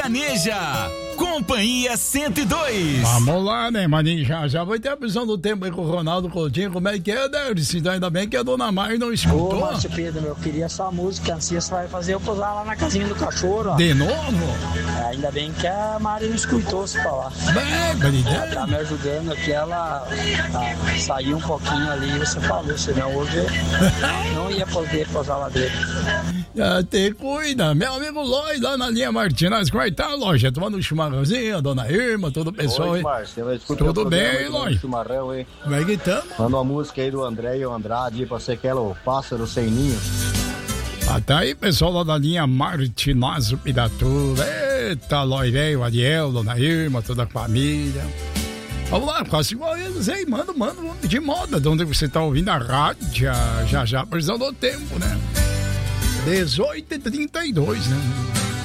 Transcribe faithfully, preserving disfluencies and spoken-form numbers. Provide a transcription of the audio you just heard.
Sertaneja. Companhia cento e dois. Vamos lá, né, maninho? Já, já vai ter a visão do tempo aí com o Ronaldo Coutinho. Como é que é, Dercy? Ainda bem que a dona Mari não escutou. Ô, Márcio Pedro, eu queria essa música. Assim você vai fazer eu posar lá na casinha do cachorro, ó. De novo? É, ainda bem que a Mari não escutou se falar. Bem, ela tá me ajudando aqui, ela tá, saiu um pouquinho ali e você falou, senão hoje não ia poder posar lá dentro. Já te cuida, meu amigo Lois lá na linha Martinez, como é que tá, loja? Tomando um chimarrãozinho, a dona Irma, todo o pessoal Oi, aí. Márcio, tudo bem, Lois? Chimarrão, hein? Como é que tamo? Manda uma música aí do André e o Andrade pra ser aquela o Pássaro Sem Ninho. Ah, tá aí, pessoal lá da linha Martinez, Piratuba. Eita, Lois, velho, Ariel, dona Irma, toda a família. Vamos lá, quase igual eles aí, manda, manda, de moda, de onde você tá ouvindo a rádio, já já, precisando do tempo, né? dezoito e trinta e dois, né?